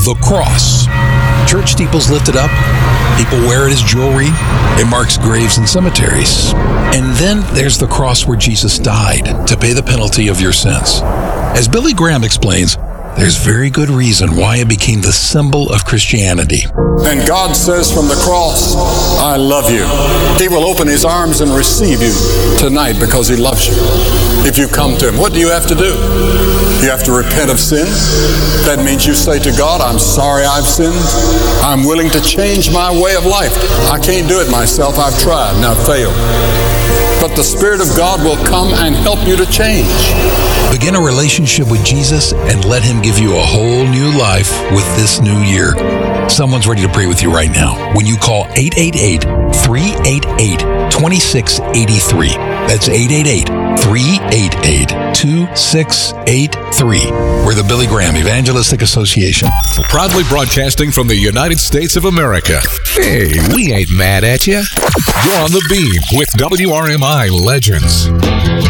the cross. Church steeples lifted up. People wear it as jewelry. It marks graves and cemeteries. And then there's the cross where Jesus died to pay the penalty of your sins. As Billy Graham explains, there's very good reason why it became the symbol of Christianity. And God says from the cross, I love you. He will open his arms and receive you tonight because he loves you. If you come to him, what do you have to do? You have to repent of sin. That means you say to God, I'm sorry I've sinned. I'm willing to change my way of life. I can't do it myself. I've tried and I've failed. But the Spirit of God will come and help you to change. Begin a relationship with Jesus and let him give you a whole new life with this new year. Someone's ready to pray with you right now when you call 888-388-2683. That's 888-388-2683. We're the Billy Graham Evangelistic Association. Proudly broadcasting from the United States of America. Hey, we ain't mad at you. You're on the beam with WRMI Legends.